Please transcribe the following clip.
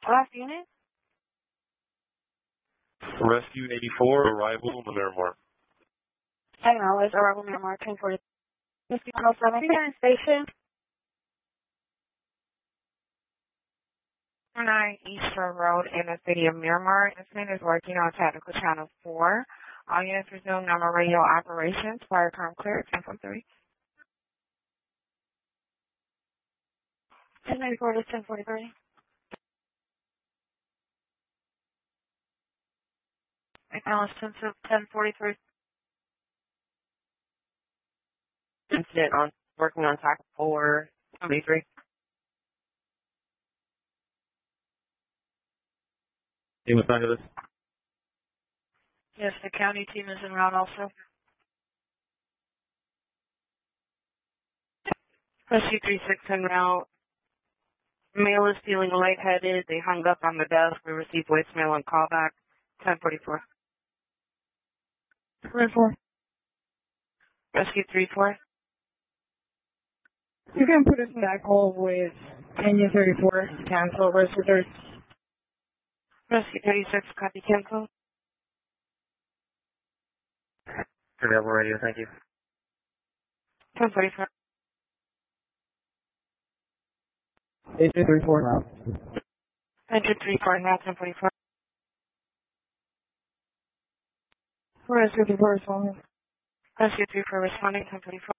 Last unit? Rescue 84, arrival in the Miramar. Acknowledge arrival Miramar 1040. Rescue 107, here in station. 9 Eastern Road in the city of Miramar. Incident is working on technical channel 4. All units resume normal radio operations. Firecom clear, 1043. 1094 to 1043. Acknowledge 1043. Incident on working on tack 473. Team assigned to this. Yes, the county team is en route also. Rescue 36 en route. Male is feeling lightheaded. They hung up on the desk. We received voicemail and callback. 1044. 34. Rescue 34. You can put us in that call with Kenya 34. Cancel rescue 30. Rescue 36, copy cancel. Available radio, thank you. 1044. Agent 34 now. Agent 34 now, 1044. Rescue 34 responding. Rescue 34 responding, 1044.